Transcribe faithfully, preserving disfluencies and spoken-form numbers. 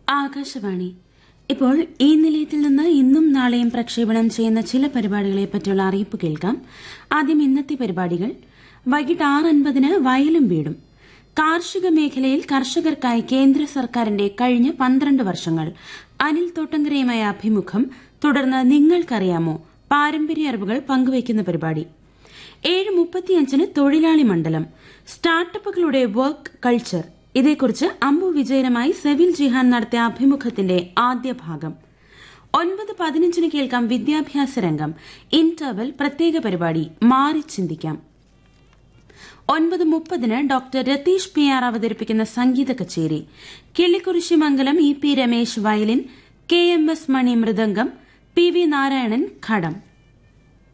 ആകാശവാണി. ഇപ്പോൾ ഈ നിലയത്തിൽ നിന്ന് ഇന്നും നാളെയും പ്രക്ഷേപണം ചെയ്യുന്ന ചില പരിപാടികളെ പറ്റിയുള്ള അറിയിപ്പ് കേൾക്കാം. ആദ്യം ഇന്നത്തെ പരിപാടികൾ. വൈകിട്ട് ആറ് അൻപതിന് വയലും വീടും. കാർഷിക മേഖലയിൽ കർഷകർക്കായി കേന്ദ്ര സർക്കാരിന്റെ കഴിഞ്ഞ പന്ത്രണ്ട് വർഷങ്ങൾ. അനിൽ തോട്ടങ്കരയുമായ അഭിമുഖം. തുടർന്ന് നിങ്ങൾക്കറിയാമോ, പാരമ്പര്യ അറിവുകൾ പങ്കുവയ്ക്കുന്ന പരിപാടി. ഏഴ് മുപ്പത്തിയഞ്ചിന് തൊഴിലാളി മണ്ഡലം. സ്റ്റാർട്ടപ്പുകളുടെ വർക്ക് കൾച്ചർ. ഇതേക്കുറിച്ച് അമ്പു വിജയനുമായി സെവിൽ ജിഹാൻ നടത്തിയ അഭിമുഖത്തിന്റെ ആദ്യ ഭാഗം. ഒൻപത് പതിനഞ്ചിന് കേൾക്കാം വിദ്യാഭ്യാസ രംഗം. ഇന്റർവൽ പ്രത്യേക പരിപാടി മാറി ചിന്തിക്കാം. ഒൻപത് മുപ്പതിന് ഡോക്ടർ രതീഷ് പി ആർ അവതരിപ്പിക്കുന്ന സംഗീത കച്ചേരി. കിള്ളിക്കുറിശി മംഗലം E P Ramesh violin, K M S മണി മൃദംഗം, പി വി നാരായണൻ ഘടം.